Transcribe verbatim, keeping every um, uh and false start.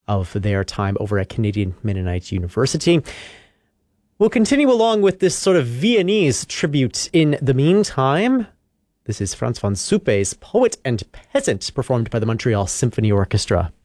of their time over at Canadian Mennonite University. We'll continue along with this sort of Viennese tribute in the meantime. This is Frans van Suppe's Poet and Peasant, performed by the Montreal Symphony Orchestra.